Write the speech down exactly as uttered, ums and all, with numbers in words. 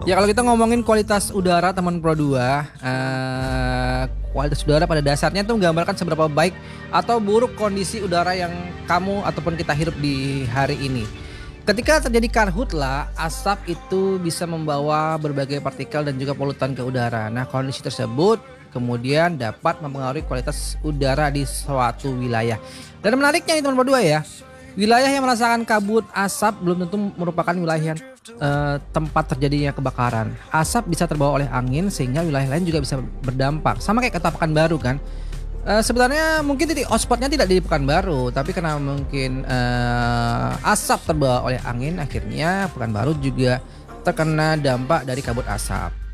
Ya kalau kita ngomongin kualitas udara teman Pro dua, eh, kualitas udara pada dasarnya itu menggambarkan seberapa baik atau buruk kondisi udara yang kamu ataupun kita hirup di hari ini. Ketika terjadi karhutla, asap itu bisa membawa berbagai partikel dan juga polutan ke udara. Nah, kondisi tersebut kemudian dapat mempengaruhi kualitas udara di suatu wilayah. Dan menariknya nih teman Pro dua ya, wilayah yang merasakan kabut asap belum tentu merupakan wilayah yang eh, tempat terjadinya kebakaran. Asap bisa terbawa oleh angin sehingga wilayah lain juga bisa berdampak. Sama kayak kota Pekanbaru kan. Eh, sebenarnya mungkin titik hotspotnya tidak di Pekanbaru, tapi karena mungkin eh, asap terbawa oleh angin, akhirnya Pekanbaru juga terkena dampak dari kabut asap.